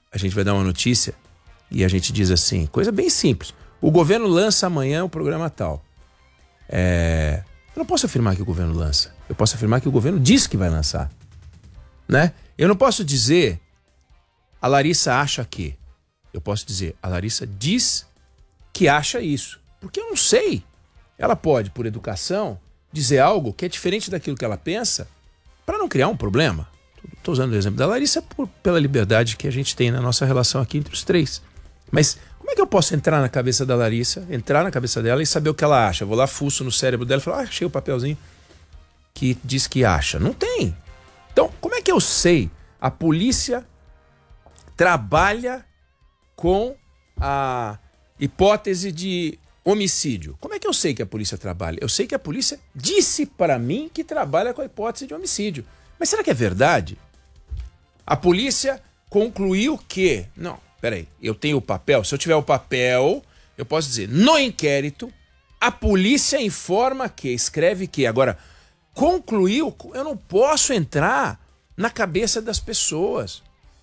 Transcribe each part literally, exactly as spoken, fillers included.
a gente vai dar uma notícia e a gente diz assim, coisa bem simples. O governo lança amanhã o programa tal. É... Eu não posso afirmar que o governo lança. Eu posso afirmar que o governo diz que vai lançar. Né? Eu não posso dizer a Larissa acha que. Eu posso dizer a Larissa diz que acha isso. Porque eu não sei. Ela pode, por educação, dizer algo que é diferente daquilo que ela pensa para não criar um problema. Estou usando o exemplo da Larissa por, pela liberdade que a gente tem na nossa relação aqui entre os três. Mas como é que eu posso entrar na cabeça da Larissa, entrar na cabeça dela e saber o que ela acha? Eu vou lá, fuço no cérebro dela e falo, ah, achei o papelzinho que diz que acha. Não tem. Então, como é que eu sei? A polícia trabalha com a hipótese de homicídio. Como é que eu sei que a polícia trabalha? Eu sei que a polícia disse para mim que trabalha com a hipótese de homicídio. Mas será que é verdade? A polícia concluiu que... Não, peraí, eu tenho o papel. Se eu tiver o papel, eu posso dizer, no inquérito, a polícia informa que, escreve que. Agora, concluiu, eu não posso entrar na cabeça das pessoas.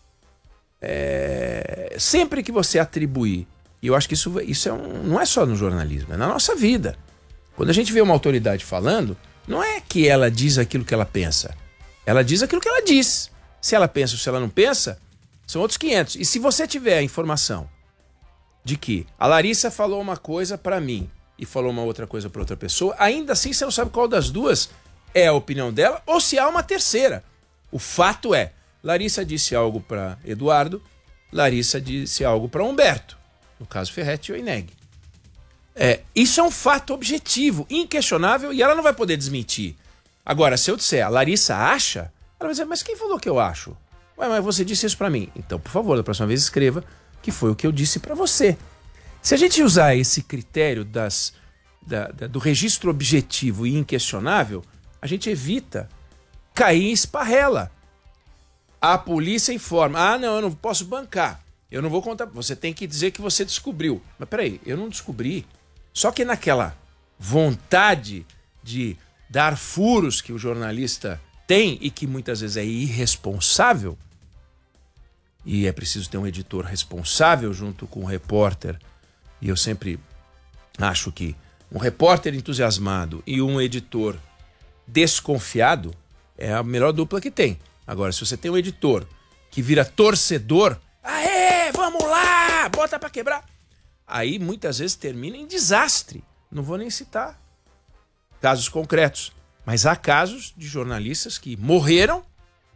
É... Sempre que você atribuir, e eu acho que isso, isso é um, não é só no jornalismo, é na nossa vida. Quando a gente vê uma autoridade falando, não é que ela diz aquilo que ela pensa. Ela diz aquilo que ela diz. Se ela pensa ou se ela não pensa, são outros quinhentos. E se você tiver a informação de que a Larissa falou uma coisa para mim e falou uma outra coisa para outra pessoa, ainda assim você não sabe qual das duas é a opinião dela ou se há uma terceira. O fato é, Larissa disse algo para Eduardo, Larissa disse algo para Humberto. No caso Ferretti ou Ineg. É, isso é um fato objetivo, inquestionável, e ela não vai poder desmentir. Agora, se eu disser, a Larissa acha, ela vai dizer, mas quem falou que eu acho? Ué, mas você disse isso pra mim. Então, por favor, da próxima vez escreva que foi o que eu disse pra você. Se a gente usar esse critério das, da, da, do registro objetivo e inquestionável, a gente evita cair em esparrela. A polícia informa, ah, não, eu não posso bancar. Eu não vou contar, você tem que dizer que você descobriu. Mas peraí, eu não descobri. Só que naquela vontade de dar furos que o jornalista tem e que muitas vezes é irresponsável, e é preciso ter um editor responsável junto com o repórter, e eu sempre acho que um repórter entusiasmado e um editor desconfiado é a melhor dupla que tem. Agora, se você tem um editor que vira torcedor, aê, vamos lá, bota pra quebrar, aí muitas vezes termina em desastre. Não vou nem citar casos concretos, mas há casos de jornalistas que morreram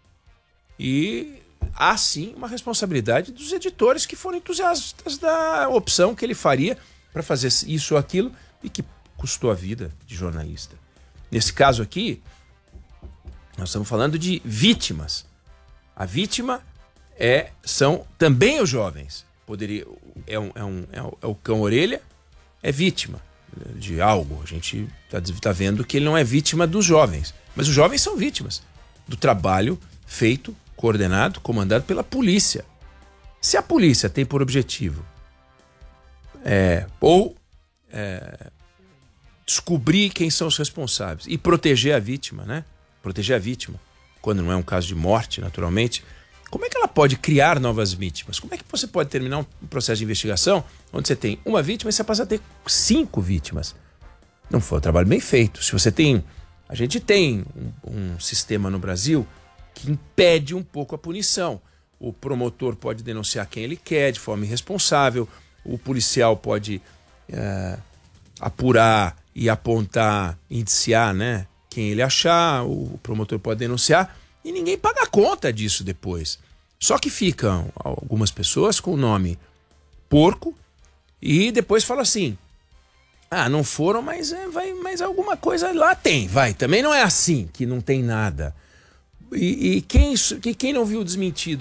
e há sim uma responsabilidade dos editores que foram entusiastas da opção que ele faria para fazer isso ou aquilo e que custou a vida de jornalista. Nesse caso aqui, nós estamos falando de vítimas. A vítima é, são também os jovens. Poderia, é, um, é, um, é, o, é o cão-orelha, é vítima de algo. A gente está tá vendo que ele não é vítima dos jovens. Mas os jovens são vítimas do trabalho feito, coordenado, comandado pela polícia. Se a polícia tem por objetivo é, ou é, descobrir quem são os responsáveis e proteger a vítima, né? Proteger a vítima, quando não é um caso de morte, naturalmente, como é que ela pode criar novas vítimas? Como é que você pode terminar um processo de investigação onde você tem uma vítima e você passa a ter cinco vítimas? Não foi um trabalho bem feito. Se você tem... A gente tem um, um sistema no Brasil que impede um pouco a punição. O promotor pode denunciar quem ele quer de forma irresponsável, o policial pode é, apurar e apontar, indiciar, né, quem ele achar, o promotor pode denunciar e ninguém paga conta disso depois. Só que ficam algumas pessoas com o nome porco e depois falam assim, ah, não foram, mas, é, vai, mas alguma coisa lá tem, vai. Também não é assim, que não tem nada. E, e quem, quem não viu desmentido